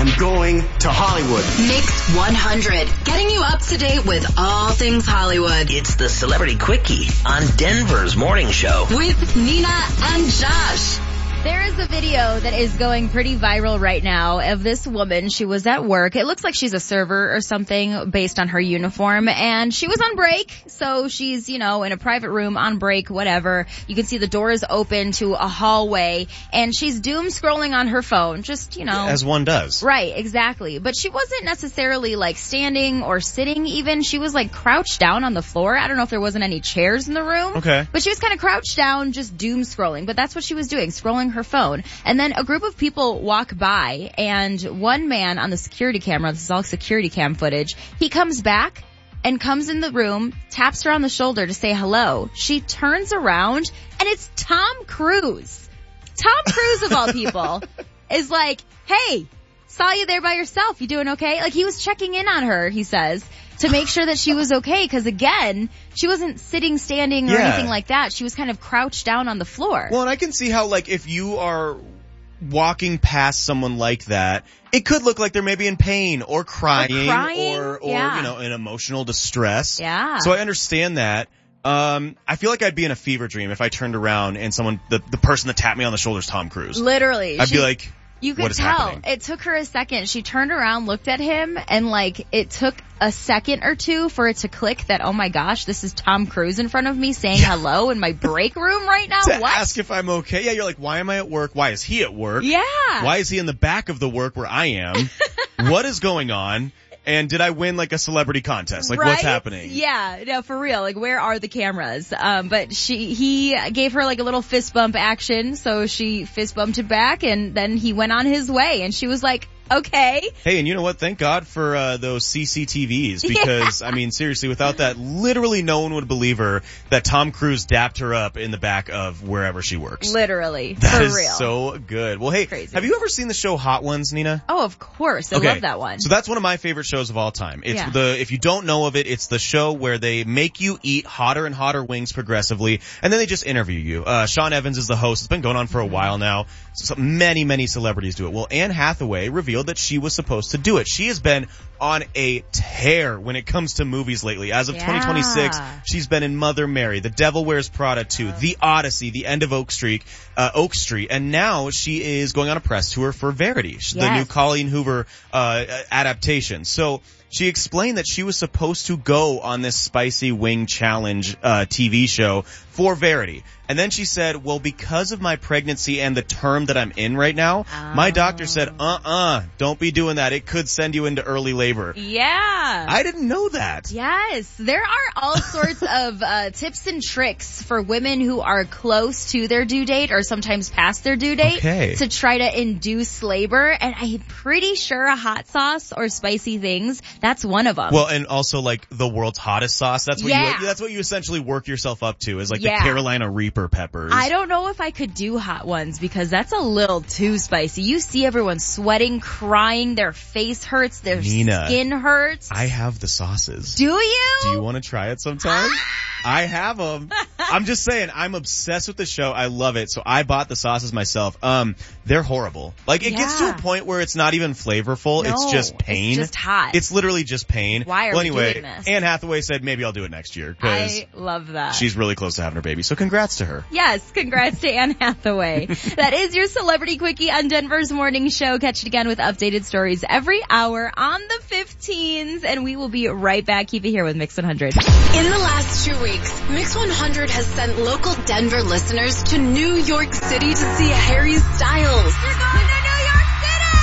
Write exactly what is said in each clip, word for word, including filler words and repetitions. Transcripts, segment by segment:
I'm going to Hollywood. Mix one hundred, getting you up to date with all things Hollywood. It's the Celebrity Quickie on Denver's Morning Show. With Nina and Josh. There is a video that is going pretty viral right now of this woman. She was at work. It looks like she's a server or something based on her uniform. And she was on break. So she's, you know, in a private room on break, whatever. You can see the doors open to a hallway. And she's doom scrolling on her phone. Just, you know. As one does. Right, exactly. But she wasn't necessarily like standing or sitting even. She was like crouched down on the floor. I don't know if there wasn't any chairs in the room. Okay. But she was kind of crouched down, just doom scrolling. But that's what she was doing, scrolling her phone. And then a group of people walk by, and one man on the security camera, this is all security cam footage, he comes back and comes in the room, taps her on the shoulder to say hello. She turns around, and it's Tom Cruise. Tom Cruise, of all people, is like, hey, saw you there by yourself. You doing okay? Like, he was checking in on her, he says, to make sure that she was okay, because again, she wasn't sitting, standing, or yeah. anything like that. She was kind of crouched down on the floor. Well, and I can see how, like, if you are walking past someone like that, it could look like they're maybe in pain or crying, or, crying? or, or yeah. you know, in emotional distress. Yeah. So I understand that. Um, I feel like I'd be in a fever dream if I turned around and someone, the, the person that tapped me on the shoulder is Tom Cruise. Literally. I'd she- be like, You could what is tell. happening? It took her a second. She turned around, looked at him, and like it took a second or two for it to click that, oh my gosh, this is Tom Cruise in front of me saying yeah. hello in my break room right now? to What? ask if I'm okay. Yeah, you're like, why am I at work? Why is he at work? Yeah. Why is he in the back of the work where I am? What is going on? And did I win like a celebrity contest? Like right? what's happening? Yeah, no, for real. Like where are the cameras? Um, but she, he gave her like a little fist bump action. So she fist bumped it back, and then he went on his way, and she was like, okay. Hey, and you know what? Thank God for uh, those C C T Vs, because, yeah. I mean, seriously, without that, literally no one would believe her that Tom Cruise dapped her up in the back of wherever she works. Literally. That for is real. so good. Well, hey, Crazy. Have you ever seen the show Hot Ones, Nina? Oh, of course. I okay. love that one. So that's one of my favorite shows of all time. It's yeah. the, if you don't know of it, it's the show where they make you eat hotter and hotter wings progressively, and then they just interview you. Uh, Sean Evans is the host. It's been going on for a while now. So many, many celebrities do it. Well, Anne Hathaway revealed that she was supposed to do it. She has been on a tear when it comes to movies lately. As of yeah. twenty twenty-six, she's been in Mother Mary, The Devil Wears Prada two, oh. The Odyssey, The End of Oak Street, uh, Oak Street, and now she is going on a press tour for Verity, yes. the new Colleen Hoover uh adaptation. So she explained that she was supposed to go on this spicy wing challenge uh T V show for Verity. And then she said, well, because of my pregnancy and the term that I'm in right now, oh. my doctor said, uh-uh, don't be doing that. It could send you into early labor. Yeah. I didn't know that. Yes. There are all sorts of uh tips and tricks for women who are close to their due date or sometimes past their due date okay. to try to induce labor. And I'm pretty sure a hot sauce or spicy things, that's one of them. Well, and also like the world's hottest sauce. That's what yeah. you, that's what you essentially work yourself up to, is like yeah. the Carolina Reaper peppers. I don't know if I could do hot ones because that's a little too spicy. You see everyone sweating, crying, their face hurts, their Nina, skin hurts. I have the sauces. Do you? Do you want to try it sometime? I have them. I'm just saying, I'm obsessed with the show. I love it. So I bought the sauces myself. Um, they're horrible. Like, it yeah. gets to a point where it's not even flavorful. No, it's just pain. It's just hot. It's literally just pain. Why are well, we anyway, doing this? Anne Hathaway said maybe I'll do it next year. I love that. She's really close to having her baby. So congrats to her. Yes, congrats to Anne Hathaway. That is your Celebrity Quickie on Denver's Morning Show. Catch it again with updated stories every hour on the fifteens. And we will be right back. Keep it here with Mix one hundred. In the last two weeks, Mix one hundred has sent local Denver listeners to New York City to see Harry Styles. You're going to New York City!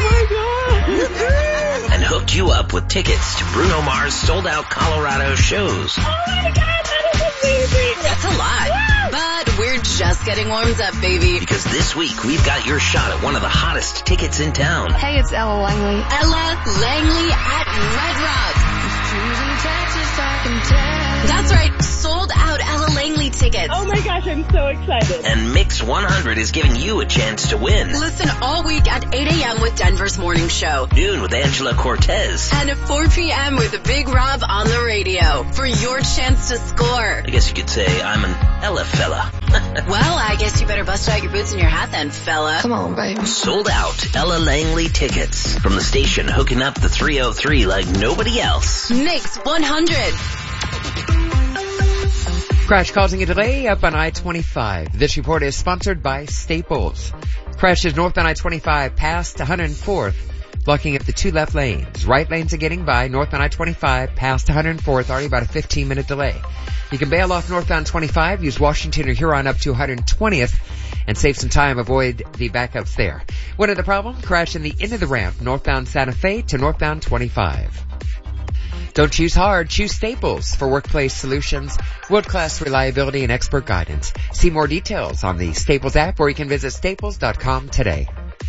Oh my God! And hooked you up with tickets to Bruno Mars sold-out Colorado shows. Oh my God, that is amazing! That's a lot. Woo! But we're just getting warmed up, baby. Because this week, we've got your shot at one of the hottest tickets in town. Hey, it's Ella Langley. Ella Langley at Red Rocks. That's right, sold out Ella Langley Langley tickets. Oh my gosh, I'm so excited. And Mix one hundred is giving you a chance to win. Listen all week at eight a.m. with Denver's Morning Show. Noon with Angela Cortez. And at four p.m. with Big Rob on the radio for your chance to score. I guess you could say I'm an Ella fella. Well, I guess you better bust out your boots and your hat then, fella. Come on, baby. Sold out Ella Langley tickets from the station hooking up the three oh three like nobody else. Mix one hundred. Crash causing a delay up on I twenty-five. This report is sponsored by Staples. Crashes north on I twenty-five past one hundred fourth, blocking up the two left lanes. Right lanes are getting by north on I twenty-five past one hundred fourth, already about a fifteen minute delay. You can bail off north on twenty-five, use Washington or Huron up to one hundred twentieth, and save some time, avoid the backups there. What is the problem? Crash in the end of the ramp, northbound Santa Fe to northbound twenty-five. Don't choose hard, choose Staples for workplace solutions, world-class reliability, and expert guidance. See more details on the Staples app, or you can visit staples dot com today.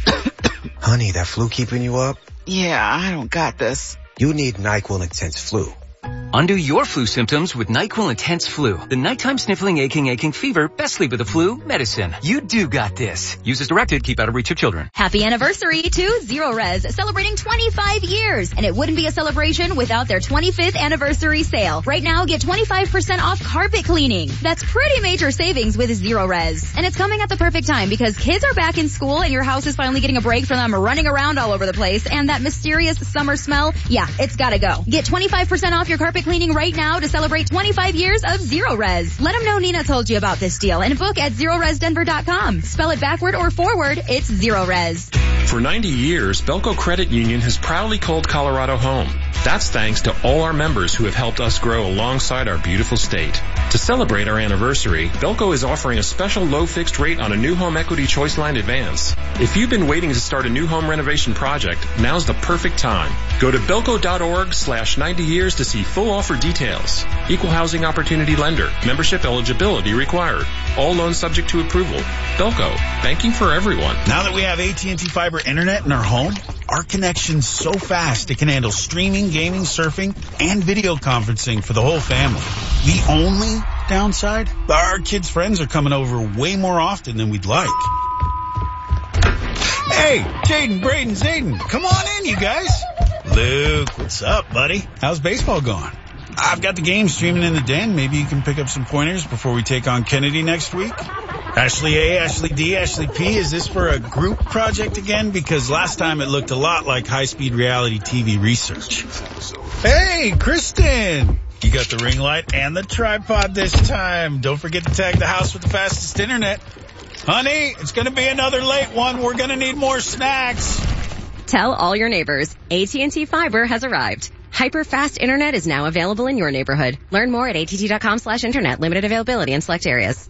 Honey, that flu keeping you up? Yeah, I don't got this. You need NyQuil Intense Flu. Undo your flu symptoms with NyQuil Intense Flu. The nighttime sniffling, aching, aching fever, best sleep with the flu medicine. You do got this. Use as directed. Keep out of reach of children. Happy anniversary to Zero Res, celebrating twenty-five years. And it wouldn't be a celebration without their twenty-fifth anniversary sale. Right now, get twenty-five percent off carpet cleaning. That's pretty major savings with Zero Res. And it's coming at the perfect time because kids are back in school and your house is finally getting a break from them running around all over the place. And that mysterious summer smell, yeah, it's gotta go. Get twenty-five percent off your carpet cleaning right now to celebrate twenty-five years of Zero Res. Let them know Nina told you about this deal and book at zero res denver dot com. Spell it backward or forward, it's Zero Res. For ninety years, Belco Credit Union has proudly called Colorado home. That's thanks to all our members who have helped us grow alongside our beautiful state. To celebrate our anniversary, Belco is offering a special low fixed rate on a new home equity choice line advance. If you've been waiting to start a new home renovation project, now's the perfect time. Go to belco.org slash 90 years to see full offer details. Equal housing opportunity lender. Membership eligibility required. All loans subject to approval. Belco. Banking for everyone. Now that we have A T and T Fiber Internet in our home, our connection's so fast it can handle streaming, gaming, surfing, and video conferencing for the whole family. The only downside? Our kids' friends are coming over way more often than we'd like. Hey, Jaden, Braden, Zayden, come on in, you guys. Luke, what's up, buddy? How's baseball going? I've got the game streaming in the den. Maybe you can pick up some pointers before we take on Kennedy next week. Ashley A, Ashley D, Ashley P, is this for a group project again? Because last time it looked a lot like high-speed reality T V research. Hey, Kristen! You got the ring light and the tripod this time. Don't forget to tag the house with the fastest internet. Honey, it's going to be another late one. We're going to need more snacks. Tell all your neighbors, A T and T Fiber has arrived. Hyper-fast internet is now available in your neighborhood. Learn more at att.com slash internet. Limited availability in select areas.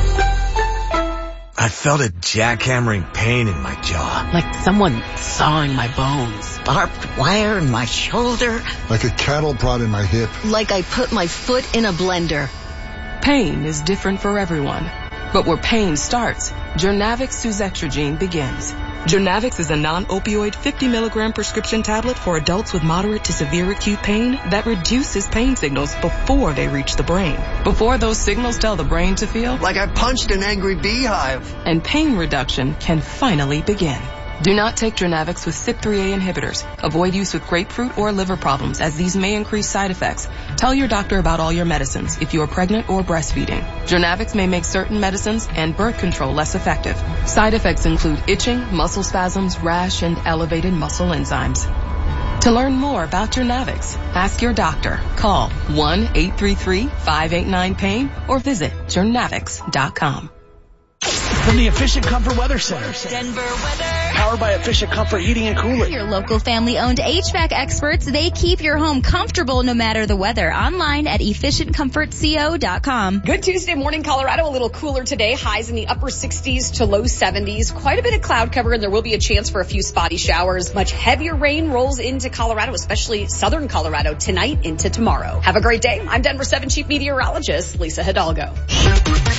I felt a jackhammering pain in my jaw. Like someone sawing my bones. Barbed wire in my shoulder. Like a cattle prod in my hip. Like I put my foot in a blender. Pain is different for everyone. But where pain starts, Jernavix Suzetrigine begins. Jernavix is a non-opioid fifty milligram prescription tablet for adults with moderate to severe acute pain that reduces pain signals before they reach the brain. Before those signals tell the brain to feel like I punched an angry beehive. And pain reduction can finally begin. Do not take Jernavix with C Y P three A inhibitors. Avoid use with grapefruit or liver problems as these may increase side effects. Tell your doctor about all your medicines if you are pregnant or breastfeeding. Jernavix may make certain medicines and birth control less effective. Side effects include itching, muscle spasms, rash, and elevated muscle enzymes. To learn more about Jernavix, ask your doctor. Call one eight three three, five eight nine, pain or visit jernavix dot com. From the Efficient Comfort Weather Center. Denver weather. Powered by Efficient Comfort Heating and Cooling. Your local family-owned H V A C experts, they keep your home comfortable no matter the weather. Online at efficient comfort co dot com. Good Tuesday morning, Colorado. A little cooler today. Highs in the upper sixties to low seventies. Quite a bit of cloud cover, and there will be a chance for a few spotty showers. Much heavier rain rolls into Colorado, especially southern Colorado, tonight into tomorrow. Have a great day. I'm Denver seven Chief Meteorologist Lisa Hidalgo.